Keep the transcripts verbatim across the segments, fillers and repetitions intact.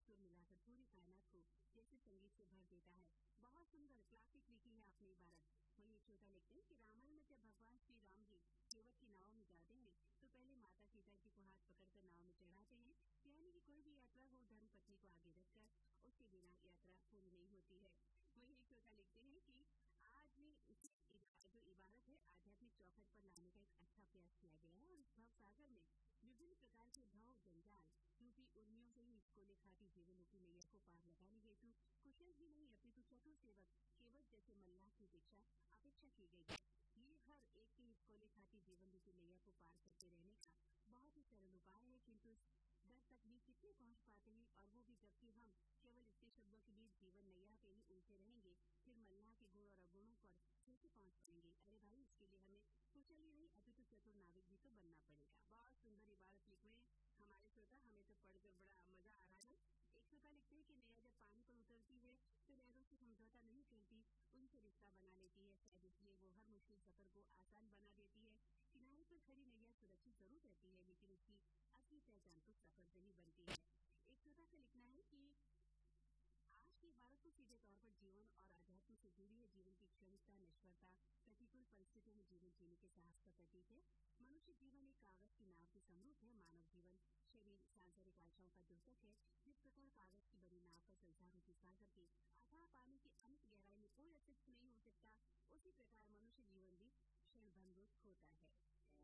सुर मिलाकर पूरी कायनात को जैसे संगीत से भर देता है। बहुत सुंदर क्लासिक लिखी है आपने इबारत। वही एक श्रोता लिखते हैं कि रामायण में जब भगवान श्री राम जी केवट की नाव में जाते हैं तो पहले माता सीता जी को हाथ पकड़कर नाव में चढ़ाते हैं, यानी कि कोई भी यात्रा हो धर्म पत्नी को आगे रखकर उसके बिना यात्रा पूरी नहीं होती है। वही एक श्रोता लिखते हैं कि आज भी जो इबारत है आध्यात्मिक चौखट पर लाने का एक अच्छा प्रयास किया गया है और इस भव सागर में विभिन्न प्रकार के भव जंजाल रूपी उर्मियों से ही इसको खाती जीवन रूपी नैया को पार लगाने हेतु कुशल ही नहीं अपितु चतुर सेवक केवट जैसे मल्लाह की दीक्षा अपेक्षा की गई है। ये हर एक के इसको खाती जीवन रूपी नैया को पार करते रहने का बहुत ही सरल उपाय है, किंतु इस दर तक भी कितने पहुंच पाते हैं, और वो भी जबकि हम केवल इतने शब्दों के बीच जीवन नैया पे ही उलझे रहेंगे, फिर मल्लाह के गुण और अवगुणों पर कैसे पहुंच पाएंगे। अरे भाई, इसके लिए हमें कुशल ही नहीं अपितु चतुर नाविक भी तो बनना पड़ेगा। बहुत सुंदर इबारत लिखे हैं हमारे श्रोता, हमें तो पढ़कर बड़ा मजा आ रहा है। एक श्रोता लिखते हैं कि नैया जब पानी पर उतरती है तो लहरों से समझौता नहीं करती, उनसे रिश्ता बना लेती है। शायद इसलिए वो हर मुश्किल सफर को आसान बना देती है। किनारे पर खड़ी नैया सुरक्षित जरूर रहती है, लेकिन उसकी असली पहचान तो सफर से ही बनती है। एक श्रोता का लिखना है कि आज की इबारत को सीधे तौर पर जीवन और आध्यात्म से जुड़ी है। जीवन की क्षणिकता, नश्वरता, प्रतिकूल परिस्थितियों में जीवन जीने के साहस का प्रतीक है। मनुष्य जीवन एक कागज की नाव के समरूप है। मानव जीवन शरीर सांसारिक आशाओं का द्योतक है। जिस प्रकार कागज की बनी नाव का संसार रूपी सागर के अथाह पानी की अनंत गहराई में कोई अस्तित्व नहीं हो सकता, उसी प्रकार मनुष्य जीवन भी क्षणभंगुर होता है।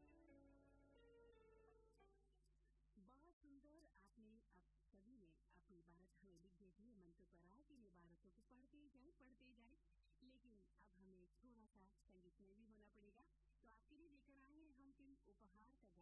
बहुत सुंदर आपने अब सभी ने अपनी इबारत हमें लिख भेजी है। मन तो करा कि इन इबारतों को पढ़ते ही जाए पढ़ते ही जाए, लेकिन अब हमें थोड़ा सा संगीतमय भी होना पड़ेगा। तो आपके लिए लेकर आए हैं हम फिल्म उपहार का